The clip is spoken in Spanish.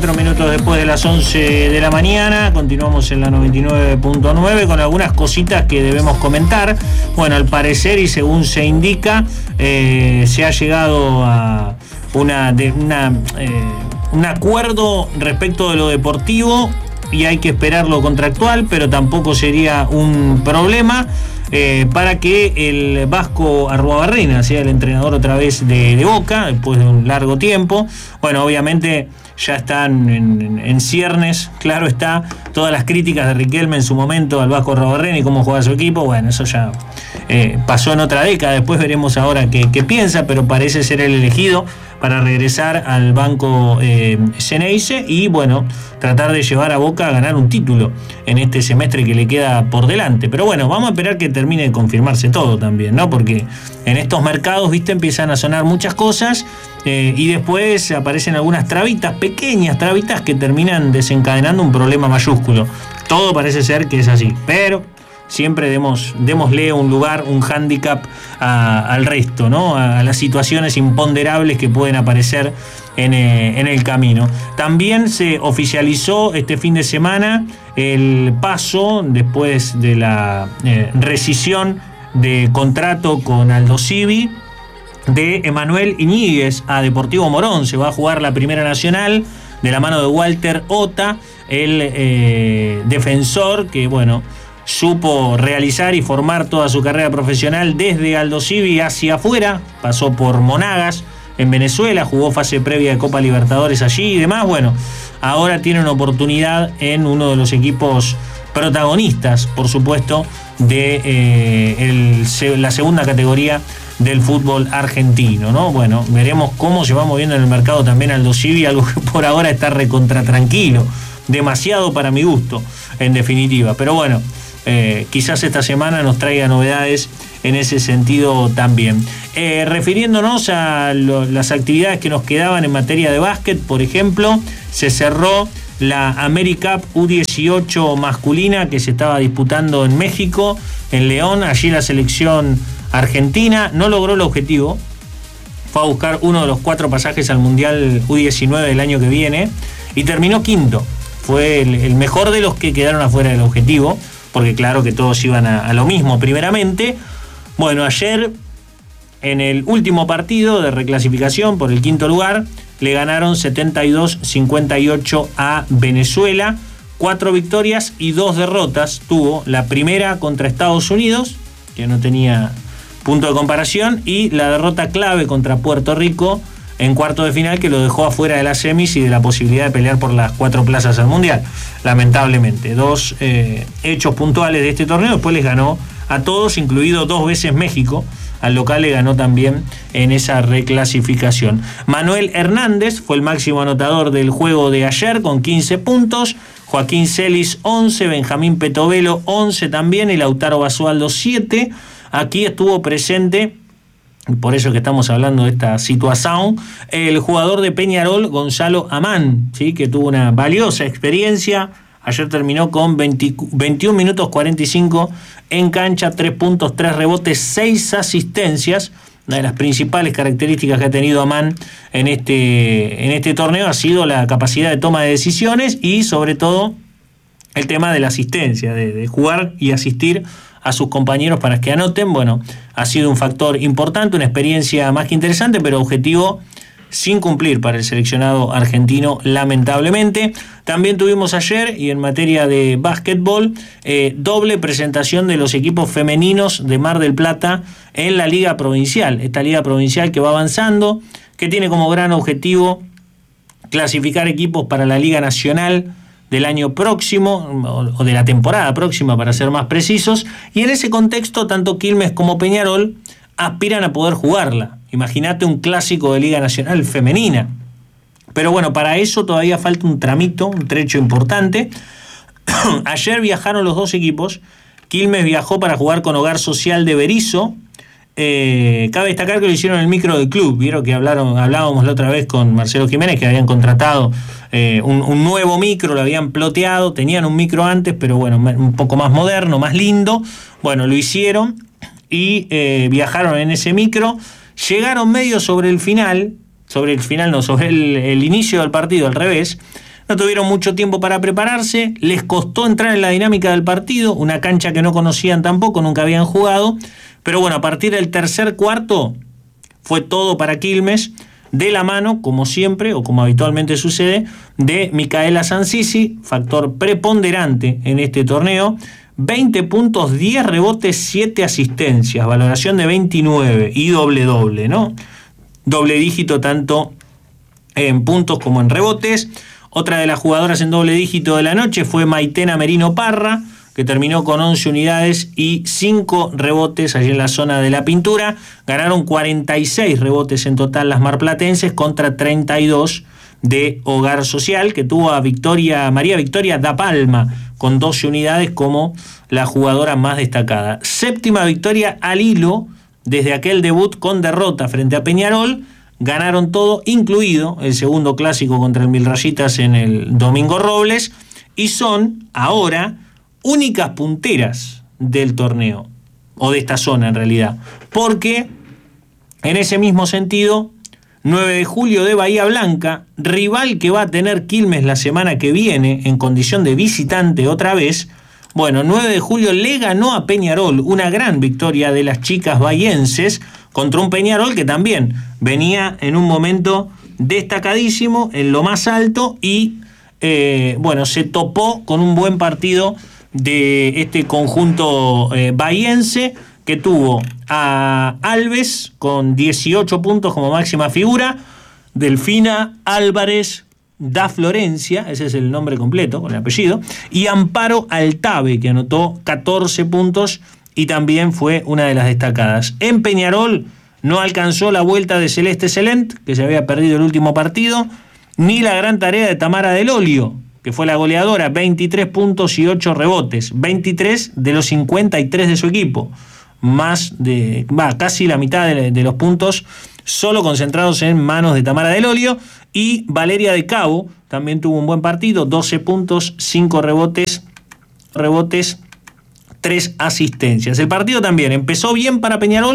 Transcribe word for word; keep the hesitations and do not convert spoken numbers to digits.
Cuatro minutos después de las once de la mañana, continuamos en la noventa y nueve punto nueve con algunas cositas que debemos comentar. Bueno, al parecer y según se indica, eh, se ha llegado a una, de, una, eh, un acuerdo respecto de lo deportivo y hay que esperar lo contractual, pero tampoco sería un problema eh, para que el Vasco Arruabarrena sea el entrenador otra vez de, de Boca, después de un largo tiempo. Bueno, obviamente ya están en, en, en ciernes, claro está, todas las críticas de Riquelme en su momento al Vasco Arruabarrena y cómo juega su equipo, bueno, eso ya eh, pasó en otra década, después veremos ahora qué, qué piensa, pero parece ser el elegido para regresar al banco eh, Ceneice y bueno, tratar de llevar a Boca a ganar un título en este semestre que le queda por delante. Pero bueno, vamos a esperar que termine de confirmarse todo también, ¿no? Porque en estos mercados, viste, empiezan a sonar muchas cosas eh, y después aparecen algunas trabitas, pequeñas trabitas que terminan desencadenando un problema mayúsculo. Todo parece ser que es así, pero siempre demos, démosle un lugar, un hándicap a, al resto, ¿no? A, a las situaciones imponderables que pueden aparecer en, eh, en el camino. También se oficializó este fin de semana el paso, después de la eh, rescisión de contrato con Aldo Civi, de Emanuel Iñiguez a Deportivo Morón. Se va a jugar la Primera Nacional de la mano de Walter Ota, el eh, defensor que, bueno, supo realizar y formar toda su carrera profesional desde Aldo Civi hacia afuera, pasó por Monagas en Venezuela, jugó fase previa de Copa Libertadores allí y demás. Bueno, ahora tiene una oportunidad en uno de los equipos protagonistas, por supuesto, de eh, el, la segunda categoría del fútbol argentino, ¿no? Bueno, veremos cómo se va moviendo en el mercado también Aldo Civi, algo que por ahora está recontra tranquilo, demasiado para mi gusto, en definitiva, pero bueno, Eh, quizás esta semana nos traiga novedades en ese sentido también. Eh, refiriéndonos a lo, las actividades que nos quedaban en materia de básquet, por ejemplo, se cerró la AmeriCup U dieciocho masculina que se estaba disputando en México, en León. Allí la selección argentina no logró el objetivo, fue a buscar uno de los cuatro pasajes al Mundial U diecinueve del año que viene y terminó quinto. Fue el, el mejor de los que quedaron afuera del objetivo, porque claro que todos iban a, a lo mismo primeramente. Bueno, ayer en el último partido de reclasificación por el quinto lugar le ganaron setenta y dos a cincuenta y ocho a Venezuela, cuatro victorias y dos derrotas tuvo, la primera contra Estados Unidos, que no tenía punto de comparación, y la derrota clave contra Puerto Rico en cuarto de final, que lo dejó afuera de las semis y de la posibilidad de pelear por las cuatro plazas al Mundial. Lamentablemente, dos eh, hechos puntuales de este torneo. Después les ganó a todos, incluido dos veces México. Al local le ganó también en esa reclasificación. Manuel Hernández fue el máximo anotador del juego de ayer con quince puntos. Joaquín Celis once, Benjamín Petovelo once también y Lautaro Basualdo siete. Aquí estuvo presente, por eso que estamos hablando de esta situación, el jugador de Peñarol, Gonzalo Amán, ¿sí? Que tuvo una valiosa experiencia. Ayer terminó con veinte, veintiún minutos cuarenta y cinco en cancha, tres puntos, tres rebotes, seis asistencias. Una de las principales características que ha tenido Amán en este, en este torneo ha sido la capacidad de toma de decisiones y sobre todo el tema de la asistencia, de, de jugar y asistir a sus compañeros para que anoten. Bueno, ha sido un factor importante, una experiencia más que interesante, pero objetivo sin cumplir para el seleccionado argentino, lamentablemente. También tuvimos ayer, y en materia de básquetbol, eh, doble presentación de los equipos femeninos de Mar del Plata en la Liga Provincial. Esta Liga Provincial que va avanzando, que tiene como gran objetivo clasificar equipos para la Liga Nacional del año próximo, o de la temporada próxima para ser más precisos, y en ese contexto tanto Quilmes como Peñarol aspiran a poder jugarla. Imagínate un clásico de Liga Nacional femenina. Pero bueno, para eso todavía falta un tramito, un trecho importante. Ayer viajaron los dos equipos. Quilmes viajó para jugar con Hogar Social de Berisso. Eh, cabe destacar que lo hicieron en el micro del club. Vieron que hablaron, hablábamos la otra vez con Marcelo Jiménez, que habían contratado eh, un, un nuevo micro, lo habían ploteado, tenían un micro antes, pero bueno, un poco más moderno, más lindo. Bueno, lo hicieron y eh, viajaron en ese micro. Llegaron medio sobre el final, sobre el final no, sobre el, el inicio del partido, al revés, no tuvieron mucho tiempo para prepararse, les costó entrar en la dinámica del partido, una cancha que no conocían tampoco, nunca habían jugado, pero bueno, a partir del tercer cuarto fue todo para Quilmes, de la mano, como siempre, o como habitualmente sucede, de Micaela Sanzisi, factor preponderante en este torneo. veinte puntos, diez rebotes, siete asistencias, valoración de veintinueve y doble doble, ¿no? Doble dígito tanto en puntos como en rebotes. Otra de las jugadoras en doble dígito de la noche fue Maitena Merino Parra, que terminó con once unidades y cinco rebotes allí en la zona de la pintura. Ganaron cuarenta y seis rebotes en total las marplatenses contra treinta y dos de Hogar Social, que tuvo a Victoria, María Victoria da Palma con doce unidades como la jugadora más destacada. Séptima victoria al hilo desde aquel debut con derrota frente a Peñarol. Ganaron todo, incluido el segundo clásico contra el Mil Rayitas en el Domingo Robles, y son ahora únicas punteras del torneo, o de esta zona en realidad, porque en ese mismo sentido, nueve de julio de Bahía Blanca, rival que va a tener Quilmes la semana que viene en condición de visitante otra vez. Bueno, nueve de julio le ganó a Peñarol, una gran victoria de las chicas bahienses contra un Peñarol que también venía en un momento destacadísimo, en lo más alto, y eh, bueno, se topó con un buen partido de este conjunto eh, bahiense, que tuvo a Alves con dieciocho puntos como máxima figura, Delfina Álvarez da Florencia, ese es el nombre completo, con el apellido, y Amparo Altave, que anotó catorce puntos y también fue una de las destacadas. En Peñarol no alcanzó la vuelta de Celeste Celent, que se había perdido el último partido, ni la gran tarea de Tamara Del Olio, que fue la goleadora, veintitrés puntos y ocho rebotes, veintitrés de los cincuenta y tres de su equipo, más de, va, casi la mitad de, de los puntos solo concentrados en manos de Tamara Del Olio. Y Valeria de Cabo también tuvo un buen partido, doce puntos, cinco rebotes, rebotes, tres asistencias. El partido también empezó bien para Peñarol,